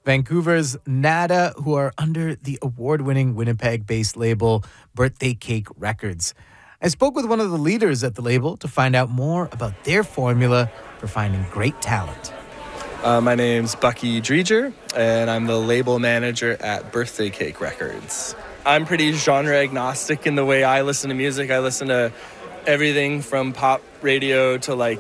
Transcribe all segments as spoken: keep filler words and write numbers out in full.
Vancouver's Nada, who are under the award-winning Winnipeg-based label Birthday Cake Records. I spoke with one of the leaders at the label to find out more about their formula for finding great talent. Uh, my name's Bucky Dreger, and I'm the label manager at Birthday Cake Records. I'm pretty genre agnostic in the way I listen to music. I listen to everything from pop radio to like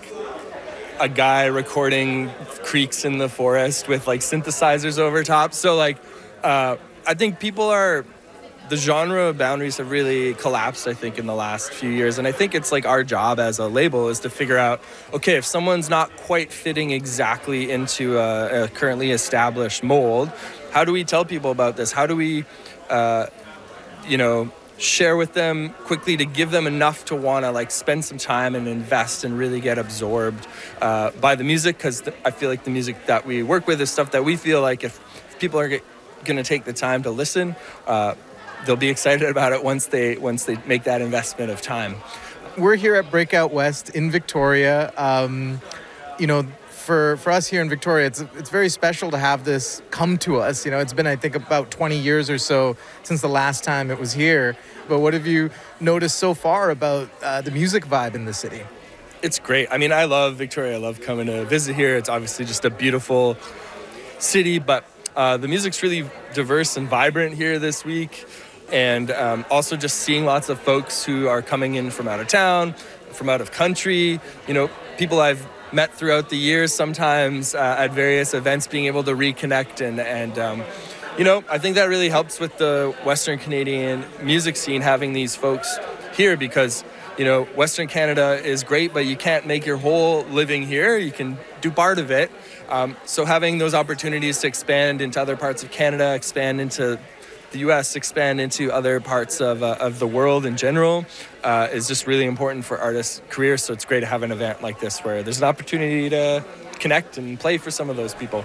a guy recording creaks in the forest with like synthesizers over top. So like, uh, I think people are, the genre boundaries have really collapsed, I think, in the last few years. And I think it's like our job as a label is to figure out, okay, if someone's not quite fitting exactly into a, a currently established mold, how do we tell people about this? How do we, uh, you know, share with them quickly to give them enough to want to like spend some time and invest and really get absorbed uh, by the music, because th- I feel like the music that we work with is stuff that we feel like if, if people are g- going to take the time to listen, uh, they'll be excited about it once they once they make that investment of time. We're here at Breakout West in Victoria. Um, you know, for for us here in Victoria, it's it's very special to have this come to us. You know, it's been, I think, about twenty years or so since the last time it was here. But what have you noticed so far about uh, the music vibe in the city? It's great. I mean, I love Victoria. I love coming to visit here. It's obviously just a beautiful city, but uh, the music's really diverse and vibrant here this week. And um, also just seeing lots of folks who are coming in from out of town, from out of country, you know, people I've met throughout the years, sometimes uh, at various events, being able to reconnect. And, and um, you know, I think that really helps with the Western Canadian music scene, having these folks here, because, you know, Western Canada is great, but you can't make your whole living here. You can do part of it. Um, so having those opportunities to expand into other parts of Canada, expand into the U S, expand into other parts of uh, of the world in general uh, is just really important for artists' careers. So it's great to have an event like this where there's an opportunity to connect and play for some of those people.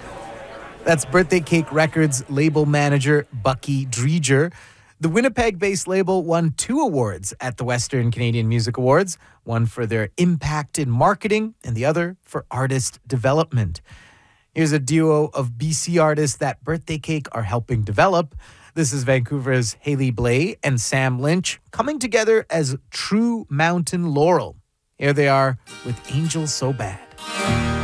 That's Birthday Cake Records label manager Bucky Dreger. The Winnipeg-based label won two awards at the Western Canadian Music Awards, one for their impact in marketing and the other for artist development. Here's a duo of B C artists that Birthday Cake are helping develop. This is Vancouver's Haley Blay and Sam Lynch coming together as True Mountain Laurel. Here they are with Angel So Bad.